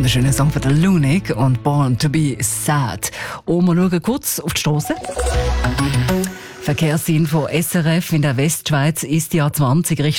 wunderschöner Song von der Lunik und Born to be Sad. Und wir schauen kurz auf die Strasse. Verkehrsinfo SRF in der Westschweiz ist die A20 Richtung